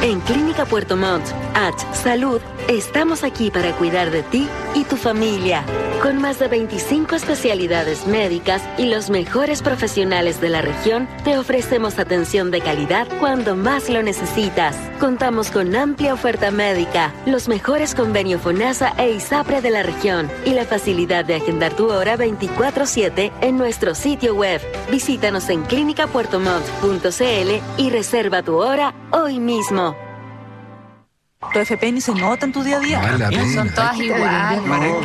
En Clínica Puerto Montt, Salud, estamos aquí para cuidar de ti y tu familia. Con más de 25 especialidades médicas y los mejores profesionales de la región, te ofrecemos atención de calidad cuando más lo necesitas. Contamos con amplia oferta médica, los mejores convenios FONASA e ISAPRE de la región y la facilidad de agendar tu hora 24/7 en nuestro sitio web. Visítanos en clinicapuertomont.cl y reserva tu hora hoy mismo. Tu FP ni se nota en tu día a día. Son todas iguales.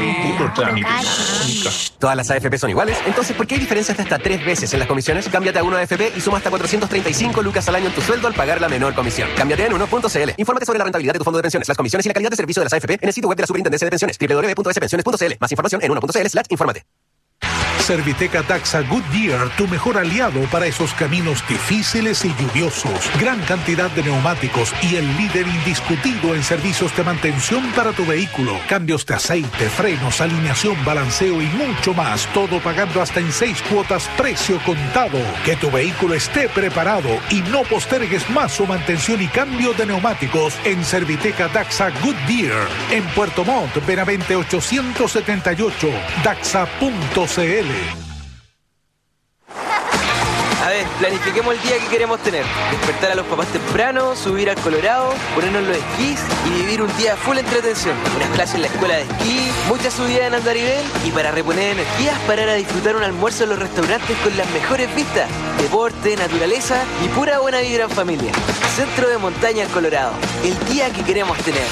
¿Todas las AFP son iguales? Entonces, ¿por qué hay diferencias de hasta 3 veces en las comisiones? Cámbiate a Uno AFP y suma hasta 435 lucas al año en tu sueldo al pagar la menor comisión. Cámbiate en uno.cl. Infórmate sobre la rentabilidad de tu fondo de pensiones, las comisiones y la calidad de servicio de las AFP en el sitio web de la Superintendencia de Pensiones, www.spensiones.cl. Más información en uno.cl/infórmate. Serviteca Daxa Goodyear, tu mejor aliado para esos caminos difíciles y lluviosos. Gran cantidad de neumáticos y el líder indiscutido en servicios de mantención para tu vehículo. Cambios de aceite, frenos, alineación, balanceo y mucho más. Todo pagando hasta en 6 cuotas, precio contado. Que tu vehículo esté preparado y no postergues más su mantención y cambio de neumáticos en Serviteca Daxa Goodyear. En Puerto Montt, Benavente 878, daxa.cl. A ver, planifiquemos el día que queremos tener. Despertar a los papás temprano, subir al Colorado, ponernos los esquís y vivir un día full entretención. Unas clases en la escuela de esquí, muchas subidas en andarivel y para reponer energías, parar a disfrutar un almuerzo en los restaurantes con las mejores vistas. Deporte, naturaleza y pura buena vibra en familia. Centro de Montaña en Colorado. El día que queremos tener.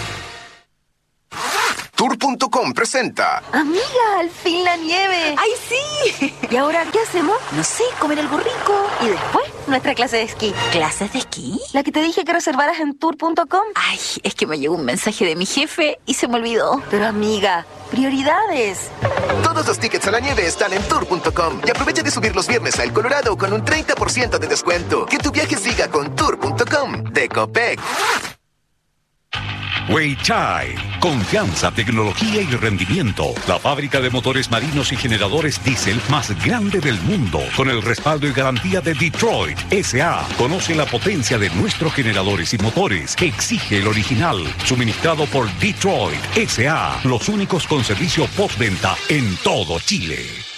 Tour.com presenta. Amiga, al fin la nieve. ¡Ay, sí! ¿Y ahora qué hacemos? No sé, comer algo rico. Y después, nuestra clase de esquí. ¿Clases de esquí? La que te dije que reservaras en Tour.com. Ay, es que me llegó un mensaje de mi jefe y se me olvidó. Pero amiga, prioridades. Todos los tickets a la nieve están en Tour.com. Y aprovecha de subir los viernes a El Colorado con un 30% de descuento. Que tu viaje siga con Tour.com de Copec. Weichai, confianza, tecnología y rendimiento. La fábrica de motores marinos y generadores diésel más grande del mundo, con el respaldo y garantía de Detroit S.A. Conoce la potencia de nuestros generadores y motores. Exige el original, suministrado por Detroit S.A. Los únicos con servicio postventa en todo Chile.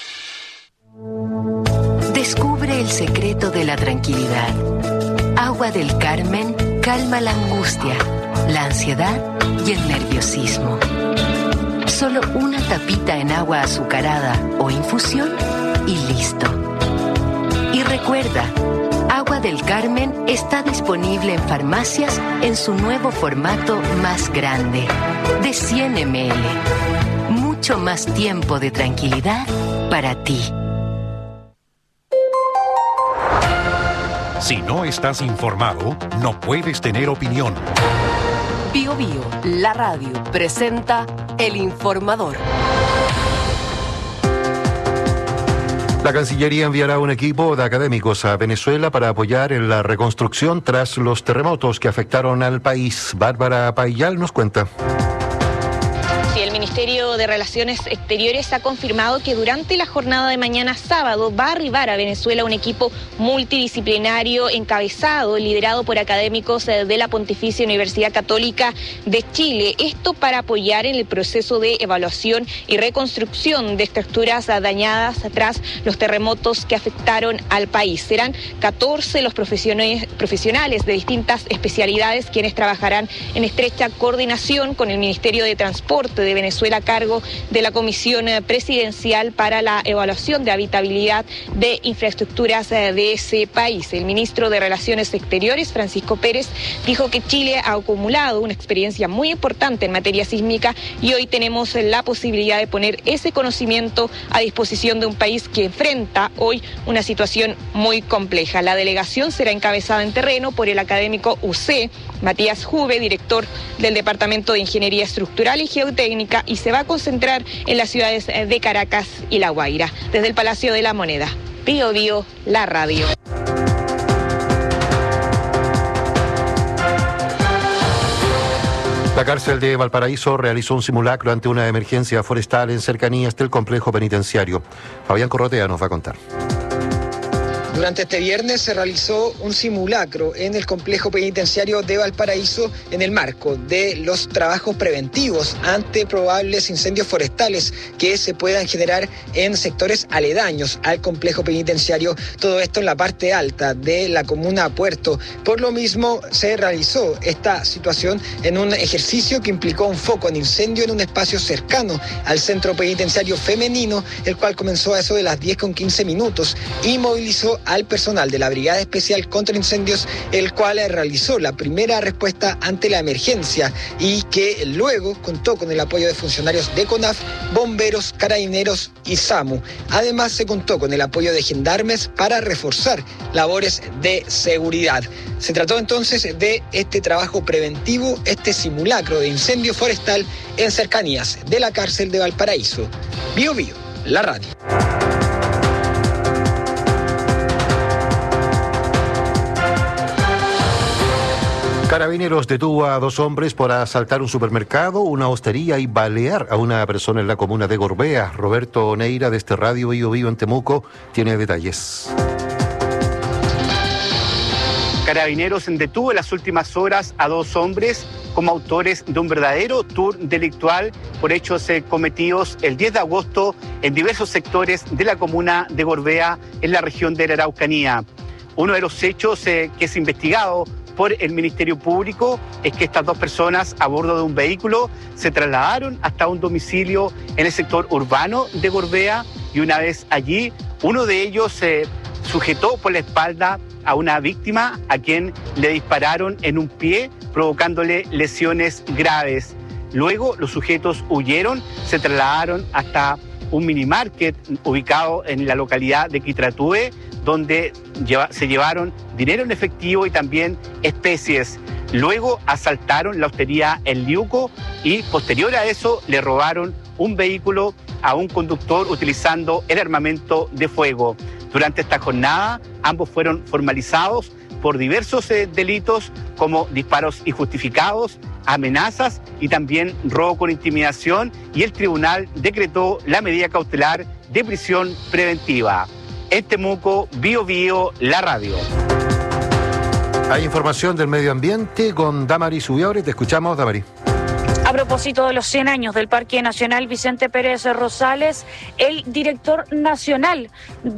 Descubre el secreto de la tranquilidad. Agua del Carmen calma la angustia, la ansiedad y el nerviosismo. Solo una tapita en agua azucarada o infusión y listo. Y recuerda, Agua del Carmen está disponible en farmacias en su nuevo formato más grande, de 100 ml. Mucho más tiempo de tranquilidad para ti. Si no estás informado, no puedes tener opinión. Bio Bio, la radio, presenta El Informador. La Cancillería enviará un equipo de académicos a Venezuela para apoyar en la reconstrucción tras los terremotos que afectaron al país. Bárbara Payal nos cuenta. El Ministerio de Relaciones Exteriores ha confirmado que durante la jornada de mañana sábado va a arribar a Venezuela un equipo multidisciplinario encabezado, liderado por académicos de la Pontificia Universidad Católica de Chile. Esto para apoyar en el proceso de evaluación y reconstrucción de estructuras dañadas tras los terremotos que afectaron al país. Serán 14 los profesionales de distintas especialidades quienes trabajarán en estrecha coordinación con el Ministerio de Transporte de Venezuela a cargo de la Comisión Presidencial para la Evaluación de Habitabilidad de Infraestructuras de ese país. El ministro de Relaciones Exteriores, Francisco Pérez, dijo que Chile ha acumulado una experiencia muy importante en materia sísmica y hoy tenemos la posibilidad de poner ese conocimiento a disposición de un país que enfrenta hoy una situación muy compleja. La delegación será encabezada en terreno por el académico UC, Matías Juve, director del Departamento de Ingeniería Estructural y Geotécnica, y se va a concentrar en las ciudades de Caracas y La Guaira. Desde el Palacio de la Moneda, Bio Bio, la radio. La cárcel de Valparaíso realizó un simulacro ante una emergencia forestal en cercanías del complejo penitenciario. Fabián Corrotea nos va a contar. Durante este viernes se realizó un simulacro en el complejo penitenciario de Valparaíso en el marco de los trabajos preventivos ante probables incendios forestales que se puedan generar en sectores aledaños al complejo penitenciario. Todo esto en la parte alta de la comuna Puerto. Por lo mismo se realizó esta situación en un ejercicio que implicó un foco en incendio en un espacio cercano al centro penitenciario femenino, el cual comenzó a eso de las 10:15 y movilizó al personal de la Brigada Especial contra Incendios, el cual realizó la primera respuesta ante la emergencia y que luego contó con el apoyo de funcionarios de CONAF, bomberos, carabineros y SAMU. Además se contó con el apoyo de gendarmes para reforzar labores de seguridad. Se trató entonces de este trabajo preventivo, este simulacro de incendio forestal en cercanías de la cárcel de Valparaíso. Bío Bío, la radio. Carabineros detuvo a 2 hombres por asaltar un supermercado, una hostería y balear a una persona en la comuna de Gorbea. Roberto Neira, de este Radio Bío Bío en Temuco, tiene detalles. Carabineros detuvo en las últimas horas a 2 hombres como autores de un verdadero tour delictual por hechos cometidos el 10 de agosto en diversos sectores de la comuna de Gorbea, en la región de la Araucanía. Uno de los hechos que es investigado por el Ministerio Público es que estas 2 personas a bordo de un vehículo se trasladaron hasta un domicilio en el sector urbano de Gorbea y una vez allí, uno de ellos se sujetó por la espalda a una víctima a quien le dispararon en un pie, provocándole lesiones graves. Luego los sujetos huyeron, se trasladaron hasta un minimarket ubicado en la localidad de Quitratúe, donde se llevaron dinero en efectivo y también especies. Luego asaltaron la hostería El Liuco y posterior a eso le robaron un vehículo a un conductor utilizando el armamento de fuego. Durante esta jornada ambos fueron formalizados por diversos delitos como disparos injustificados, amenazas y también robo con intimidación, y el tribunal decretó la medida cautelar de prisión preventiva. En Temuco, Bío Bío, la radio. Hay información del medio ambiente con Damaris Ubiabre. Te escuchamos, Damaris. A propósito de los 100 años del Parque Nacional Vicente Pérez Rosales, el director nacional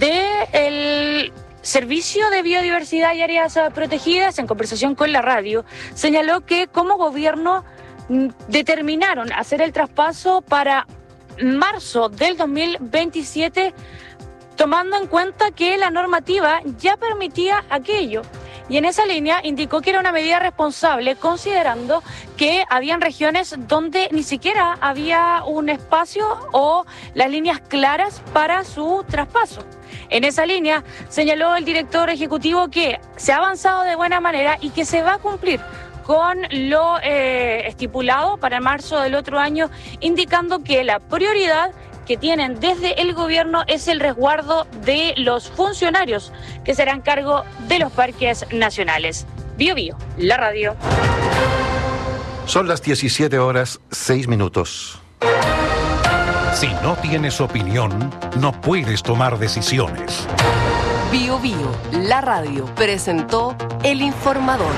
del Servicio de Biodiversidad y Áreas Protegidas, en conversación con la radio, señaló que como gobierno determinaron hacer el traspaso para marzo del 2027, tomando en cuenta que la normativa ya permitía aquello. Y en esa línea indicó que era una medida responsable, considerando que habían regiones donde ni siquiera había un espacio o las líneas claras para su traspaso. En esa línea señaló el director ejecutivo que se ha avanzado de buena manera y que se va a cumplir con lo estipulado para marzo del otro año, indicando que la prioridad que tienen desde el gobierno es el resguardo de los funcionarios que serán cargo de los parques nacionales. Bío Bío, la radio. Son las 17:06. Si no tienes opinión, no puedes tomar decisiones. Bío Bío, la radio, presentó El Informador.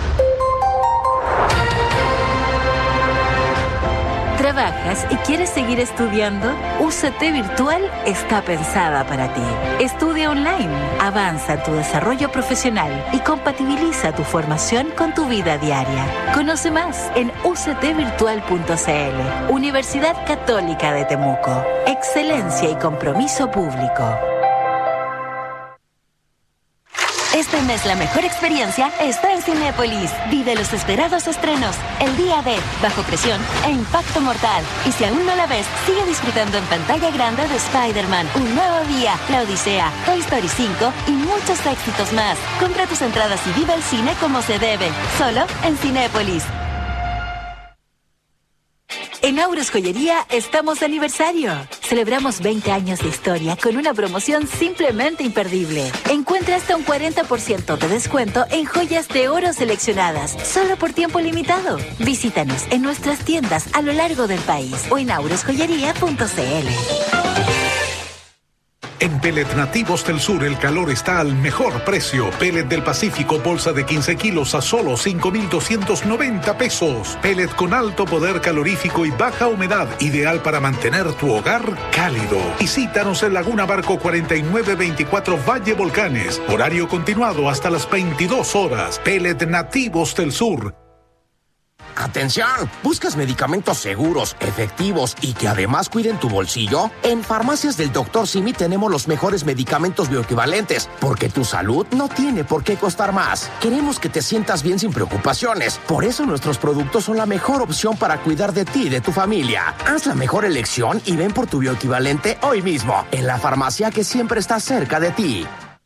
¿Trabajas y quieres seguir estudiando? UCT Virtual está pensada para ti. Estudia online, avanza en tu desarrollo profesional y compatibiliza tu formación con tu vida diaria. Conoce más en uctvirtual.cl. Universidad Católica de Temuco. Excelencia y compromiso público. Este mes la mejor experiencia está en Cinépolis. Vive los esperados estrenos, El Día de, Bajo Presión e Impacto Mortal. Y si aún no la ves, sigue disfrutando en pantalla grande de Spider-Man, Un Nuevo Día, La Odisea, Toy Story 5 y muchos éxitos más. Compra tus entradas y vive el cine como se debe, solo en Cinépolis. En Auros Joyería estamos de aniversario. Celebramos 20 años de historia con una promoción simplemente imperdible. Encuentra hasta un 40% de descuento en joyas de oro seleccionadas, solo por tiempo limitado. Visítanos en nuestras tiendas a lo largo del país o en aurosjoyería.cl. En Pellet Nativos del Sur el calor está al mejor precio. Pellet del Pacífico, bolsa de 15 kilos a solo 5,290 pesos. Pellet con alto poder calorífico y baja humedad, ideal para mantener tu hogar cálido. Visítanos en Laguna Barco 4924 Valle Volcanes. Horario continuado hasta las 22 horas. Pellet Nativos del Sur. ¡Atención! ¿Buscas medicamentos seguros, efectivos y que además cuiden tu bolsillo? En Farmacias del Dr. Simi tenemos los mejores medicamentos bioequivalentes, porque tu salud no tiene por qué costar más. Queremos que te sientas bien sin preocupaciones. Por eso nuestros productos son la mejor opción para cuidar de ti y de tu familia. Haz la mejor elección y ven por tu bioequivalente hoy mismo, en la farmacia que siempre está cerca de ti.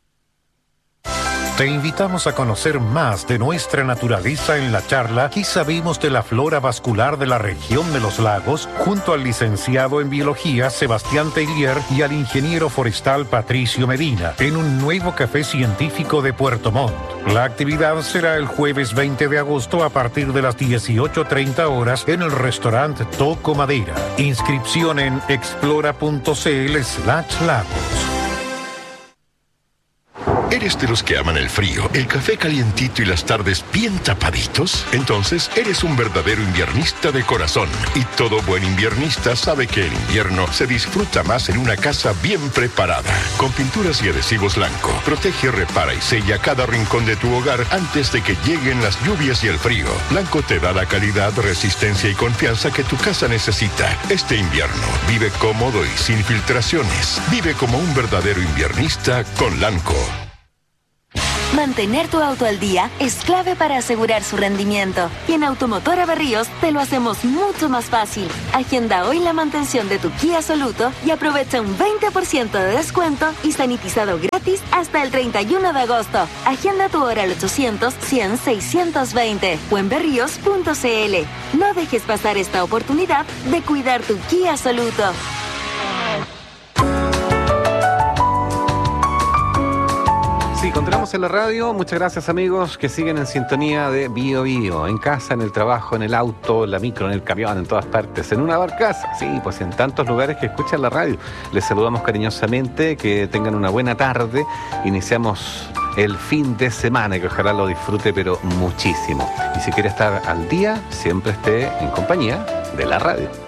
Te invitamos a conocer más de nuestra naturaleza en la charla ¿Qué sabemos de la flora vascular de la región de los lagos? Junto al licenciado en biología Sebastián Tellier y al ingeniero forestal Patricio Medina, en un nuevo café científico de Puerto Montt. La actividad será el jueves 20 de agosto a partir de las 18:30 horas en el restaurante Toco Madera. Inscripción en explora.cl/lagos. ¿Eres de los que aman el frío, el café calientito y las tardes bien tapaditos? Entonces, eres un verdadero inviernista de corazón. Y todo buen inviernista sabe que el invierno se disfruta más en una casa bien preparada. Con pinturas y adhesivos Lanco, protege, repara y sella cada rincón de tu hogar antes de que lleguen las lluvias y el frío. Lanco te da la calidad, resistencia y confianza que tu casa necesita. Este invierno, vive cómodo y sin filtraciones. Vive como un verdadero inviernista con Lanco. Mantener tu auto al día es clave para asegurar su rendimiento. Y en Automotora Berríos te lo hacemos mucho más fácil. Agenda hoy la mantención de tu Kia Soluto y aprovecha un 20% de descuento y sanitizado gratis hasta el 31 de agosto. Agenda tu hora al 800-100-620 o en berríos.cl. No dejes pasar esta oportunidad de cuidar tu Kia Soluto. Sí, continuamos en la radio. Muchas gracias, amigos que siguen en sintonía de Bio Bio. En casa, en el trabajo, en el auto, en la micro, en el camión, en todas partes. En una barcaza, sí, pues en tantos lugares que escuchan la radio. Les saludamos cariñosamente, que tengan una buena tarde. Iniciamos el fin de semana, que ojalá lo disfrute, pero muchísimo. Y si quiere estar al día, siempre esté en compañía de la radio.